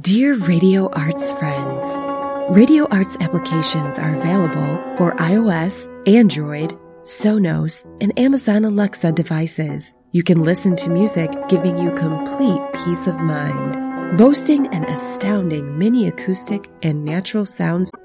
Dear Radio Arts friends, Radio Arts applications are available for iOS, Android, Sonos, and Amazon Alexa devices. You can listen to music giving you complete peace of mind. Boasting an astounding mini acoustic and natural sounds